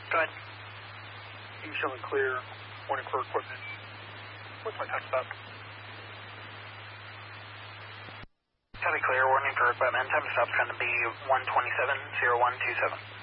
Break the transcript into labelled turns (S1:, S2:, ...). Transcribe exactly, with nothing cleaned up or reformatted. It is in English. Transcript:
S1: Go ahead.
S2: You showing clear, warning for equipment. What's my time stop?
S1: Copy clear, warning for equipment. Time to stop is going to be one twenty-seven, zero one two seven.